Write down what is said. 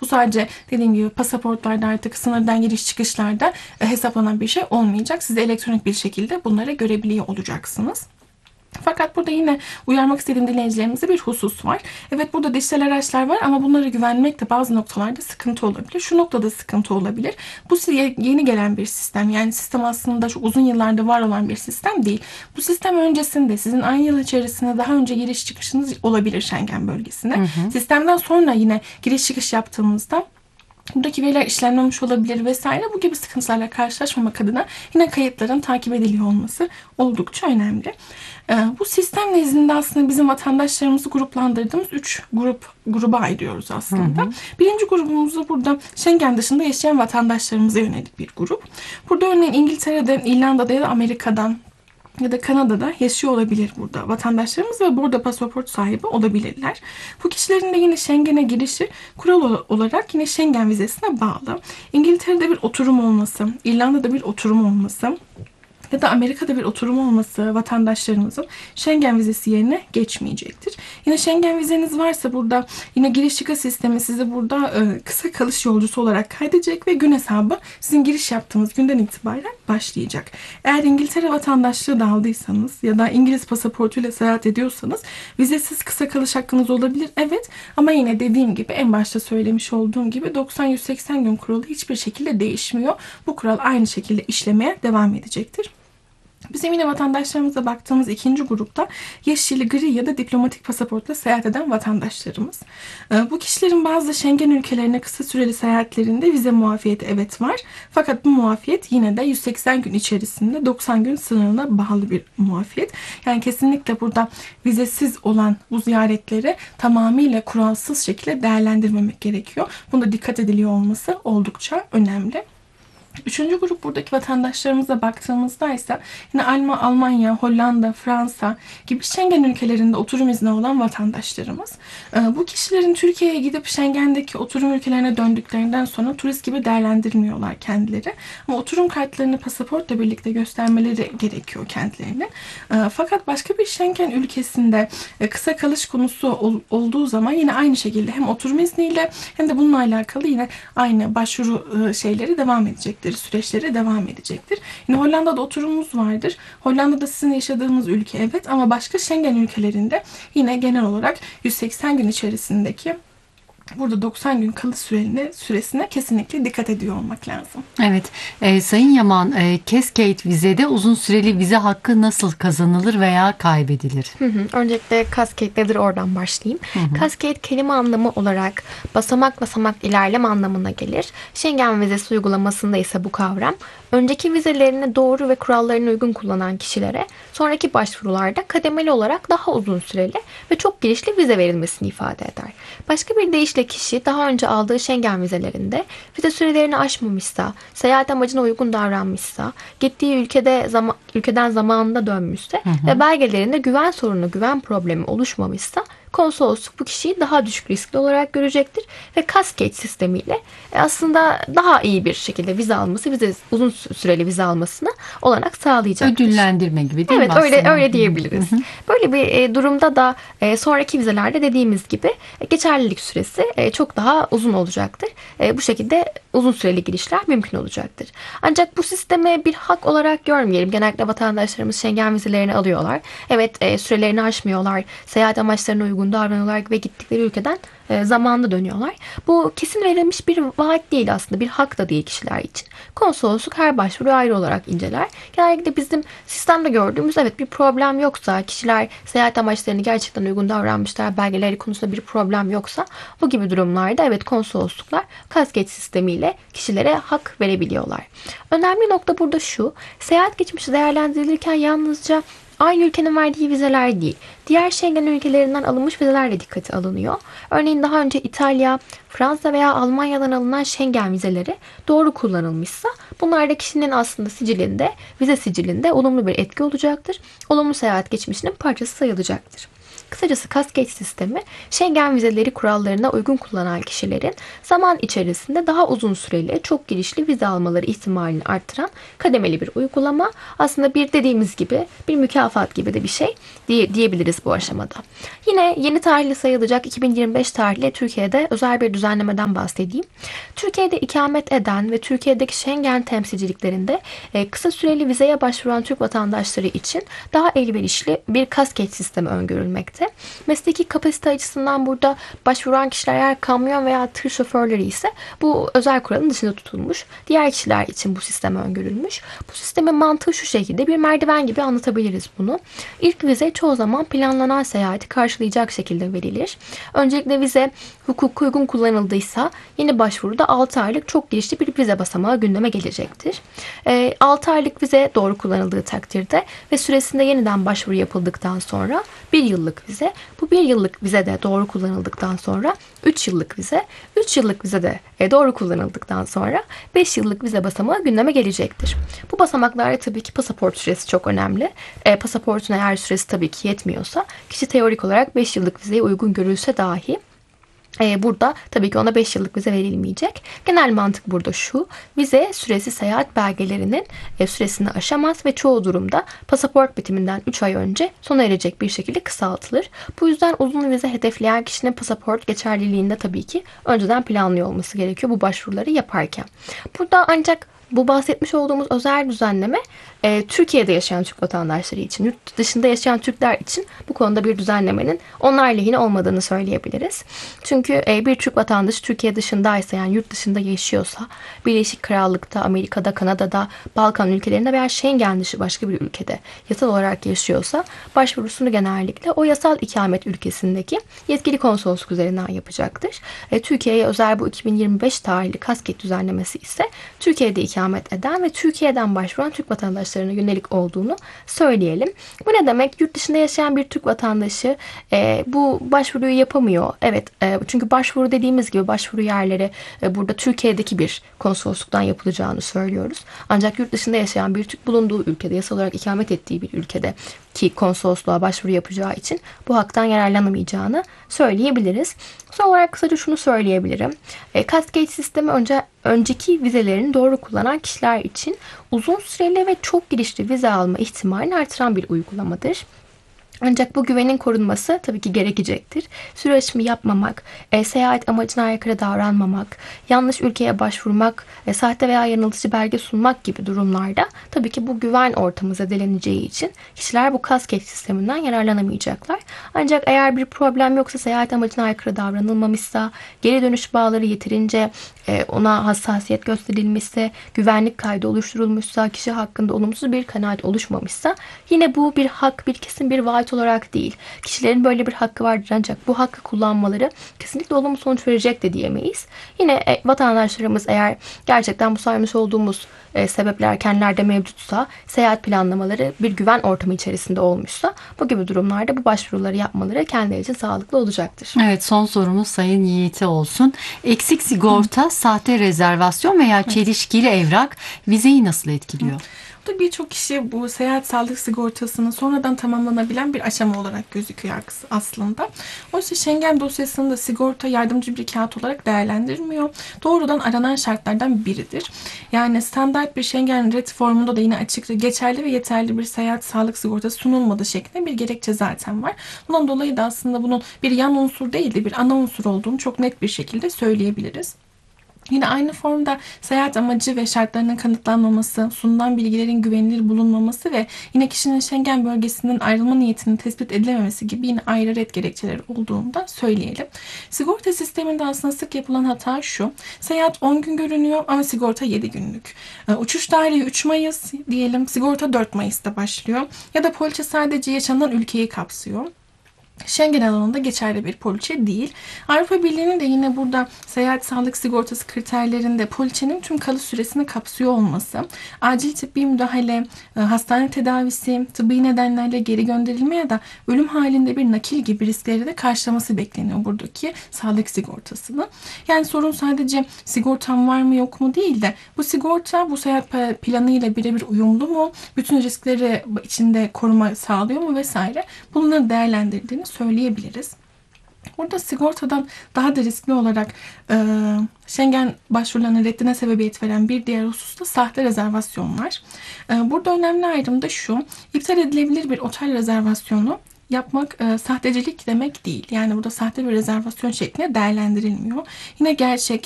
sadece dediğim gibi pasaportlarda, artık sınırdan giriş çıkışlarda hesaplanan bir şey olmayacak. Siz de elektronik bir şekilde bunları görebiliyor olacaksınız. Fakat burada yine uyarmak istediğim dinleyicilerimize bir husus var. Evet, burada dijital araçlar var ama bunlara güvenmek de bazı noktalarda sıkıntı olabilir. Şu noktada sıkıntı olabilir. Bu yeni gelen bir sistem. Yani sistem aslında çok uzun yıllarda var olan bir sistem değil. Bu sistem öncesinde sizin aynı yıl içerisinde daha önce giriş çıkışınız olabilir Schengen bölgesine. Sistemden sonra yine giriş çıkış yaptığımızda buradaki veriler işlenmemiş olabilir vesaire. Bu gibi sıkıntılarla karşılaşmamak adına yine kayıtların takip ediliyor olması oldukça önemli. Bu sistem nezdinde aslında bizim vatandaşlarımızı gruplandırdığımız 3 gruba ayırıyoruz aslında. Birinci grubumuzda burada Schengen dışında yaşayan vatandaşlarımıza yönelik bir grup. Burada örneğin İngiltere'de, İrlanda'da ya da Amerika'dan ya da Kanada'da yaşıyor olabilir burada vatandaşlarımız ve burada pasaport sahibi olabilirler. Bu kişilerin de yine Schengen'e girişi kural olarak yine Schengen vizesine bağlı. İngiltere'de bir oturum olması, İrlanda'da bir oturum olması ya da Amerika'da bir oturum olması vatandaşlarımızın Schengen vizesi yerine geçmeyecektir. Yine Schengen vizeniz varsa burada yine giriş çıkış sistemi sizi burada kısa kalış yolcusu olarak kaydedecek ve gün hesabı sizin giriş yaptığınız günden itibaren başlayacak. Eğer İngiltere vatandaşlığı da aldıysanız ya da İngiliz pasaportuyla seyahat ediyorsanız vizesiz kısa kalış hakkınız olabilir. Evet, ama yine dediğim gibi, en başta söylemiş olduğum gibi 90-180 gün kuralı hiçbir şekilde değişmiyor. Bu kural aynı şekilde işlemeye devam edecektir. Bizim yine vatandaşlarımıza baktığımız ikinci grupta yeşil, gri ya da diplomatik pasaportla seyahat eden vatandaşlarımız. Bu kişilerin bazı Schengen ülkelerine kısa süreli seyahatlerinde vize muafiyeti evet var. Fakat bu muafiyet yine de 180 gün içerisinde 90 gün sınırına bağlı bir muafiyet. Yani kesinlikle burada vizesiz olan bu ziyaretleri tamamıyla kuralsız şekilde değerlendirmemek gerekiyor. Bunda dikkat ediliyor olması oldukça önemli. Üçüncü grup buradaki vatandaşlarımıza baktığımızda ise yine Almanya, Hollanda, Fransa gibi Schengen ülkelerinde oturum izni olan vatandaşlarımız. Bu kişilerin Türkiye'ye gidip Schengen'deki oturum ülkelerine döndüklerinden sonra turist gibi değerlendirmiyorlar kendileri. Ama oturum kartlarını pasaportla birlikte göstermeleri gerekiyor kendilerine. Fakat başka bir Schengen ülkesinde kısa kalış konusu olduğu zaman yine aynı şekilde hem oturum izniyle hem de bununla alakalı yine aynı başvuru şeyleri devam edecektir. Süreçleri devam edecektir. Yine Hollanda'da oturumumuz vardır. Hollanda'da sizin yaşadığınız ülke evet, ama başka Schengen ülkelerinde yine genel olarak 180 gün içerisindeki burada 90 gün kalış süresine kesinlikle dikkat ediyor olmak lazım. Evet. Sayın Yaman, Cascade vizede uzun süreli vize hakkı nasıl kazanılır veya kaybedilir? Öncelikle Cascade nedir, oradan başlayayım. Cascade kelime anlamı olarak basamak basamak ilerleme anlamına gelir. Schengen vizesi uygulamasında ise bu kavram önceki vizelerini doğru ve kurallarına uygun kullanan kişilere sonraki başvurularda kademeli olarak daha uzun süreli ve çok girişli vize verilmesini ifade eder. Başka bir deyişle kişi daha önce aldığı Schengen vizelerinde vize sürelerini aşmamışsa, seyahat amacına uygun davranmışsa, gittiği ülkeden zamanında dönmüşse ve belgelerinde güven sorunu, güven problemi oluşmamışsa konsolosluk bu kişiyi daha düşük riskli olarak görecektir ve Cascade sistemiyle aslında daha iyi bir şekilde vize alması, uzun süreli vize almasına olanak sağlayacaktır. Ödüllendirme gibi değil mi aslında? Evet, öyle diyebiliriz. Böyle bir durumda da sonraki vizelerde dediğimiz gibi geçerlilik süresi çok daha uzun olacaktır. Bu şekilde uzun süreli girişler mümkün olacaktır. Ancak bu sistemi bir hak olarak görmeyelim. Genellikle vatandaşlarımız Schengen vizelerini alıyorlar. Evet, sürelerini aşmıyorlar. Seyahat amaçlarına uygun davranıyorlar ve gittikleri ülkeden zamanında dönüyorlar. Bu kesin verilmiş bir vaat değil aslında. Bir hak da değil kişiler için. Konsolosluk her başvuruyu ayrı olarak inceler. Genellikle bizim sistemde gördüğümüz bir problem yoksa, kişiler seyahat amaçlarını gerçekten uygun davranmışlar, belgeleri konusunda bir problem yoksa bu gibi durumlarda konsolosluklar Cascade sistemiyle kişilere hak verebiliyorlar. Önemli nokta burada şu: seyahat geçmişi değerlendirilirken yalnızca aynı ülkenin verdiği vizeler değil, diğer Schengen ülkelerinden alınmış vizeler de dikkate alınıyor. Örneğin daha önce İtalya, Fransa veya Almanya'dan alınan Schengen vizeleri doğru kullanılmışsa bunlar da kişinin aslında vize sicilinde olumlu bir etki olacaktır. Olumlu seyahat geçmişinin parçası sayılacaktır. Kısacası Cascade sistemi Schengen vizeleri kurallarına uygun kullanan kişilerin zaman içerisinde daha uzun süreli, çok girişli vize almaları ihtimalini arttıran kademeli bir uygulama. Aslında bir dediğimiz gibi bir mükafat gibi de bir şey diyebiliriz bu aşamada. Yine yeni tarihli sayılacak 2025 tarihli Türkiye'de özel bir düzenlemeden bahsedeyim. Türkiye'de ikamet eden ve Türkiye'deki Schengen temsilciliklerinde kısa süreli vizeye başvuran Türk vatandaşları için daha elverişli bir Cascade sistemi öngörülmekte. Mesleki kapasite açısından burada başvuran kişiler eğer kamyon veya tır şoförleri ise bu özel kuralın dışında tutulmuş. Diğer kişiler için bu sistem öngörülmüş. Bu sistemin mantığı şu şekilde, bir merdiven gibi anlatabiliriz bunu. İlk vize çoğu zaman planlanan seyahati karşılayacak şekilde verilir. Öncelikle vize hukuka uygun kullanıldıysa yeni başvuruda 6 aylık çok girişli bir vize basamağı gündeme gelecektir. 6 aylık vize doğru kullanıldığı takdirde ve süresinde yeniden başvuru yapıldıktan sonra 1 yıllık vize, bu 1 yıllık vize de doğru kullanıldıktan sonra 3 yıllık vize, 3 yıllık vize de doğru kullanıldıktan sonra 5 yıllık vize basamağı gündeme gelecektir. Bu basamaklarda tabii ki pasaport süresi çok önemli. Pasaportun eğer süresi tabii ki yetmiyorsa kişi teorik olarak 5 yıllık vizeye uygun görülse dahi burada tabii ki ona 5 yıllık vize verilmeyecek. Genel mantık burada şu: vize süresi seyahat belgelerinin süresini aşamaz ve çoğu durumda pasaport bitiminden 3 ay önce sona erecek bir şekilde kısaltılır. Bu yüzden uzun vize hedefleyen kişinin pasaport geçerliliğinde tabii ki önceden planlıyor olması gerekiyor bu başvuruları yaparken. Burada ancak bu bahsetmiş olduğumuz özel düzenleme Türkiye'de yaşayan Türk vatandaşları için, yurt dışında yaşayan Türkler için bu konuda bir düzenlemenin onlar lehine olmadığını söyleyebiliriz. Çünkü bir Türk vatandaşı Türkiye dışındaysa, yani yurt dışında yaşıyorsa, Birleşik Krallık'ta, Amerika'da, Kanada'da, Balkan ülkelerinde veya Schengen dışı başka bir ülkede yasal olarak yaşıyorsa başvurusunu genellikle o yasal ikamet ülkesindeki yetkili konsolosluk üzerinden yapacaktır. Türkiye'ye özel bu 2025 tarihli Cascade düzenlemesi ise Türkiye'de ikamet eden ve Türkiye'den başvuran Türk vatandaşlarına yönelik olduğunu söyleyelim. Bu ne demek? Yurt dışında yaşayan bir Türk vatandaşı bu başvuruyu yapamıyor. Evet, çünkü başvuru dediğimiz gibi başvuru yerleri burada Türkiye'deki bir konsolosluktan yapılacağını söylüyoruz. Ancak yurt dışında yaşayan bir Türk bulunduğu ülkede, yasal olarak ikamet ettiği bir ülkede ki konsolosluğa başvuru yapacağı için bu haktan yararlanamayacağını söyleyebiliriz. Son olarak kısaca şunu söyleyebilirim. Cascade sistemi önceki vizelerini doğru kullanan kişiler için uzun süreli ve çok girişli vize alma ihtimalini artıran bir uygulamadır. Ancak bu güvenin korunması tabii ki gerekecektir. Süre aşımı yapmamak, seyahat amacına aykırı davranmamak, yanlış ülkeye başvurmak, sahte veya yanıltıcı belge sunmak gibi durumlarda tabii ki bu güven ortamı zedeleneceği için kişiler bu Cascade sisteminden yararlanamayacaklar. Ancak eğer bir problem yoksa, seyahat amacına aykırı davranılmamışsa, geri dönüş bağları yeterince ona hassasiyet gösterilmişse, güvenlik kaydı oluşturulmuşsa, kişi hakkında olumsuz bir kanaat oluşmamışsa, yine bu bir hak, bir kesin bir vaat olarak değil. Kişilerin böyle bir hakkı vardır, ancak bu hakkı kullanmaları kesinlikle olumlu sonuç verecek de diyemeyiz. Yine vatandaşlarımız eğer gerçekten bu saymış olduğumuz sebepler kendilerde mevcutsa, seyahat planlamaları bir güven ortamı içerisinde olmuşsa, bu gibi durumlarda bu başvuruları yapmaları kendileri için sağlıklı olacaktır. Evet, son sorumuz Sayın Yiğit'e olsun. Eksik sigorta, sahte rezervasyon veya çelişkili evrak vizeyi nasıl etkiliyor? Birçok kişi bu seyahat sağlık sigortasının sonradan tamamlanabilen bir aşama olarak gözüküyor aslında. Oysa Schengen dosyasında sigorta yardımcı bir kağıt olarak değerlendirilmiyor. Doğrudan aranan şartlardan biridir. Yani standart bir Schengen red formunda da yine açıkça geçerli ve yeterli bir seyahat sağlık sigortası sunulmadığı şeklinde bir gerekçe zaten var. Bundan dolayı da aslında bunun bir yan unsur değil de bir ana unsur olduğunu çok net bir şekilde söyleyebiliriz. Yine aynı formda seyahat amacı ve şartlarının kanıtlanmaması, sunulan bilgilerin güvenilir bulunmaması ve yine kişinin Schengen bölgesinden ayrılma niyetinin tespit edilememesi gibi yine ayrı red gerekçeleri olduğunu da söyleyelim. Sigorta sisteminde aslında sık yapılan hata şu: seyahat 10 gün görünüyor ama sigorta 7 günlük. Uçuş tarihi 3 Mayıs diyelim, sigorta 4 Mayıs'ta başlıyor. Ya da poliçe sadece yaşanan ülkeyi kapsıyor. Schengen alanında geçerli bir poliçe değil. Avrupa Birliği'nin de yine burada seyahat sağlık sigortası kriterlerinde poliçenin tüm kalıcı süresini kapsıyor olması, acil tıbbi müdahale, hastane tedavisi, tıbbi nedenlerle geri gönderilme ya da ölüm halinde bir nakil gibi riskleri de karşılaması bekleniyor buradaki sağlık sigortasını. Yani sorun sadece sigortam var mı yok mu değil de bu sigorta bu seyahat planıyla birebir uyumlu mu, bütün riskleri içinde koruma sağlıyor mu vesaire, bunları değerlendirdiğini söyleyebiliriz. Burada sigortadan daha da riskli olarak Schengen başvurularının reddine sebebiyet veren bir diğer husus da sahte rezervasyon var. Burada önemli ayrım da şu: iptal edilebilir bir otel rezervasyonu yapmak sahtecilik demek değil. Yani burada sahte bir rezervasyon şeklinde değerlendirilmiyor. Yine gerçek